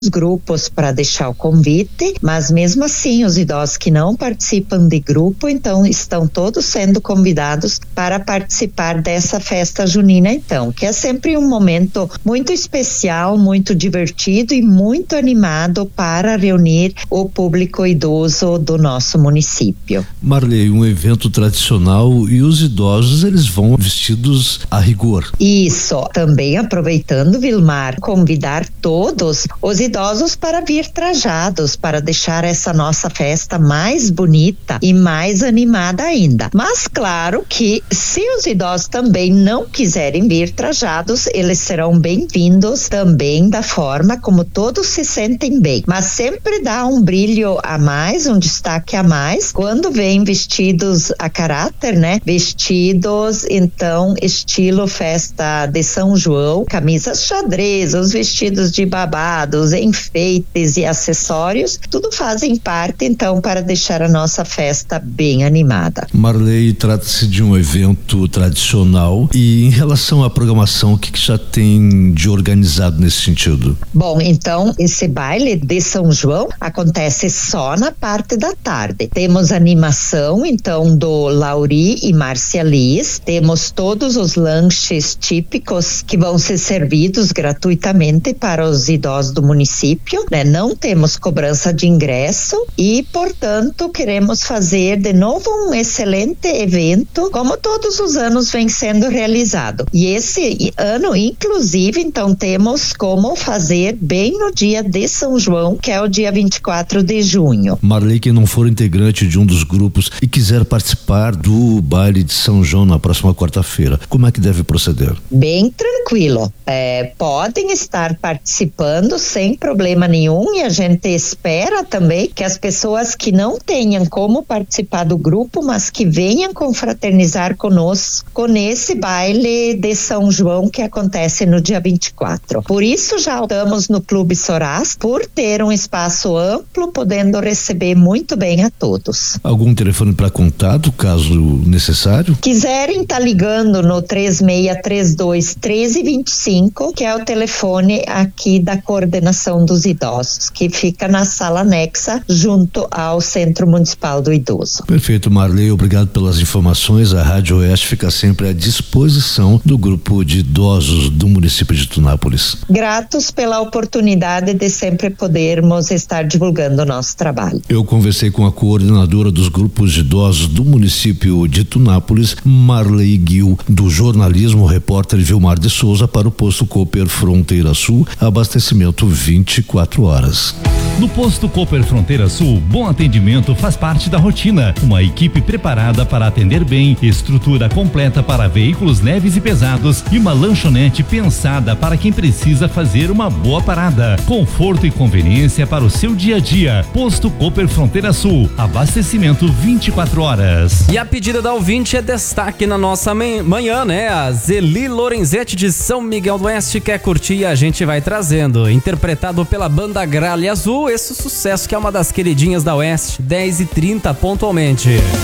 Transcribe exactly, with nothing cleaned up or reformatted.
grupos para deixar o convite, mas mesmo assim os idosos que não participam de grupo, então estão todos sendo convidados para participar dessa festa junina, então, que é sempre um momento muito especial, muito divertido e muito animado para reunir o público idoso do nosso município. Marley, um evento tradicional e os idosos, eles vão vestidos a rigor. Isso, também aproveitando, Vilmar, convidar todos os idosos para vir trajados, para deixar essa nossa festa mais bonita e mais animada ainda. Mas claro que se os idosos também não quiserem vir trajados, eles serão bem-vindos também da forma como todos se sentem bem. Mas sempre dá um brilho a mais, um destaque a mais, quando vêm vestidos a caráter, né? Vestidos, então, estilo festa de São João, camisas xadrez, os vestidos de babados, enfeites e acessórios, tudo fazem parte, então, para deixar a nossa festa bem animada. Marley, trata-se de um evento tradicional e em relação à programação, o que, que já tem de organizado nesse sentido? Bom, então, esse baile de São João acontece só na parte da tarde. Temos animação, então, do Lauri e Márcia Liz, temos todos os lanches típicos que vão ser servidos gratuitamente para os idosos do município, né? Não temos cobrança de ingresso e, portanto, queremos fazer de novo um excelente evento, como todos os anos vem sendo realizado. E esse ano, inclusive, então, temos como fazer bem no dia de São João, que é o dia vinte e quatro de junho. Marley, quem não for integrante de um dos grupos e quiser participar do baile de São João na próxima quarta-feira, como é que deve proceder? Bem tranquilo. É, podem estar participando sem problema nenhum e a gente espera também que as pessoas que não tenham como participar do grupo, mas que venham confraternizar conosco nesse baile de São João que acontece no dia vinte e quatro. Por isso já estamos no Clube Sorás, por ter um espaço amplo, podendo receber muito bem a todos. Algum telefone para contato, caso necessário? Quiserem estar tá ligando no três seis três dois, um três dois cinco, que é o telefone aqui da coordenação dos idosos, que fica na sala anexa junto ao Centro Municipal do Idoso. Perfeito, Marley, obrigado pelas informações. A Rádio Oeste fica sempre à disposição do grupo de idosos do município de Tunápolis. Gratos pela oportunidade de sempre podermos estar divulgando o nosso trabalho. Eu conversei com a coordenadora dos grupos de idosos do município de Tunápolis, Marley Gil, do jornalismo, repórter Vilmar de Souza, para o Posto Cooper Fronteira Sul, abastecimento vinte e quatro horas. No Posto Cooper Fronteira Sul, bom atendimento faz parte da rotina. Uma equipe preparada para atender bem, estrutura completa para veículos leves e pesados e uma lanchonete pensada para quem precisa fazer uma boa parada. Conforto e conveniência para o seu dia a dia. Posto Cooper Fronteira Sul, abastecimento vinte e quatro horas. E a pedida da ouvinte é destaque na nossa manhã, né? A Zeli Lorenzetti de São Miguel do Oeste quer curtir e a gente vai trazendo. Interpretado pela banda Gralha Azul, esse sucesso que é uma das queridinhas da Oeste, dez e trinta pontualmente.